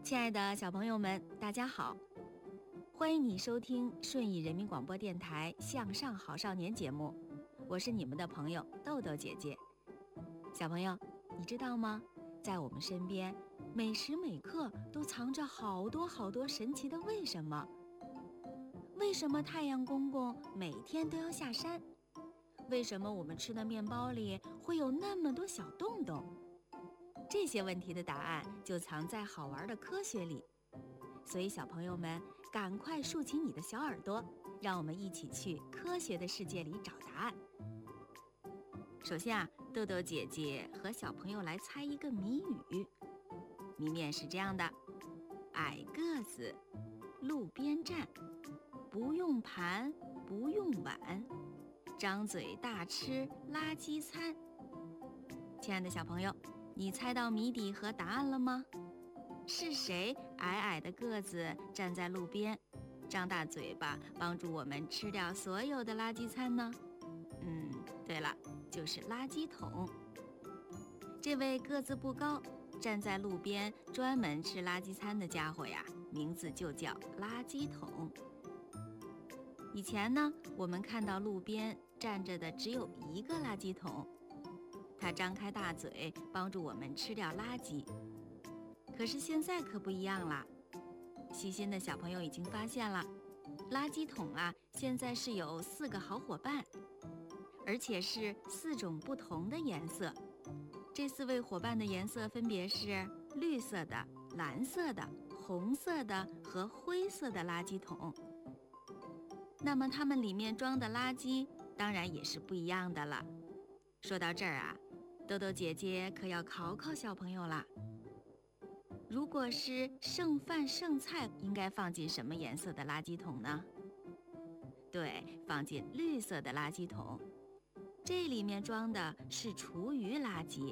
亲爱的小朋友们，大家好！欢迎你收听顺义人民广播电台向上好少年节目，我是你们的朋友豆豆姐姐。小朋友，你知道吗？在我们身边，每时每刻都藏着好多好多神奇的为什么。为什么太阳公公每天都要下山？为什么我们吃的面包里会有那么多小洞洞？这些问题的答案就藏在好玩的科学里，所以小朋友们赶快竖起你的小耳朵，让我们一起去科学的世界里找答案。首先豆豆姐姐和小朋友来猜一个谜语。谜面是这样的：矮个子，路边站，不用盘，不用碗，张嘴大吃垃圾餐。亲爱的小朋友，你猜到谜底和答案了吗？是谁矮矮的个子站在路边，张大嘴巴帮助我们吃掉所有的垃圾餐呢？对了，就是垃圾桶。这位个子不高，站在路边专门吃垃圾餐的家伙呀，名字就叫垃圾桶。以前呢，我们看到路边站着的只有一个垃圾桶，它张开大嘴帮助我们吃掉垃圾。可是现在可不一样啦，细心的小朋友已经发现了，垃圾桶现在是有4个好伙伴，而且是4种不同的颜色。这4位伙伴的颜色分别是绿色的、蓝色的、红色的和灰色的垃圾桶。那么它们里面装的垃圾当然也是不一样的了。说到这儿豆豆姐姐可要考考小朋友啦。如果是剩饭剩菜，应该放进什么颜色的垃圾桶呢？对，放进绿色的垃圾桶。这里面装的是厨余垃圾。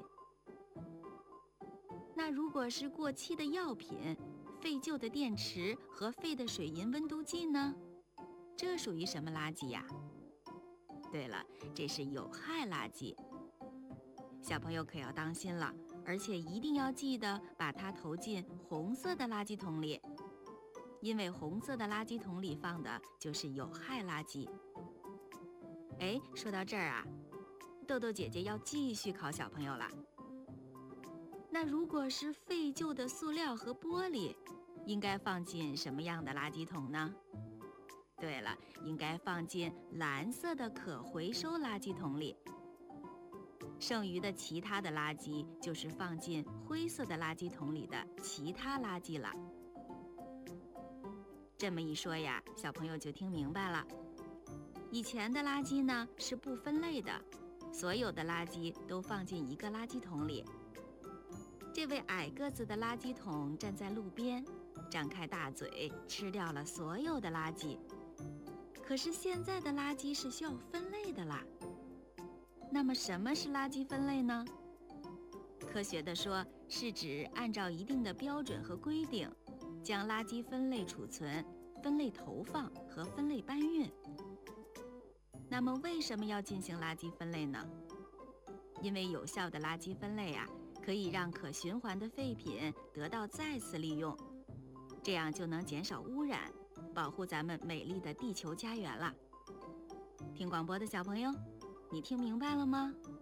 那如果是过期的药品、废旧的电池和废的水银温度计呢？这属于什么垃圾呀？对了，这是有害垃圾。小朋友可要当心了，而且一定要记得把它投进红色的垃圾桶里，因为红色的垃圾桶里放的就是有害垃圾。说到这儿豆豆姐姐要继续考小朋友了。那如果是废旧的塑料和玻璃，应该放进什么样的垃圾桶呢？对了，应该放进蓝色的可回收垃圾桶里。剩余的其他的垃圾就是放进灰色的垃圾桶里的其他垃圾了。这么一说呀，小朋友就听明白了。以前的垃圾呢是不分类的，所有的垃圾都放进一个垃圾桶里。这位矮个子的垃圾桶站在路边，张开大嘴吃掉了所有的垃圾。可是现在的垃圾是需要分类的啦。那么什么是垃圾分类呢？科学地说，是指按照一定的标准和规定，将垃圾分类储存、分类投放和分类搬运。那么为什么要进行垃圾分类呢？因为有效的垃圾分类可以让可循环的废品得到再次利用，这样就能减少污染，保护咱们美丽的地球家园了。听广播的小朋友，你听明白了吗？